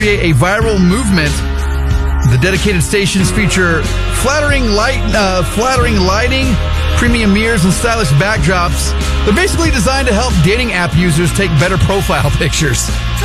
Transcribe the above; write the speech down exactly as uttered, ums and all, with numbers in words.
a viral movement. The dedicated stations feature flattering light, uh, flattering lighting, premium mirrors, and stylish backdrops. They're basically designed to help dating app users take better profile pictures.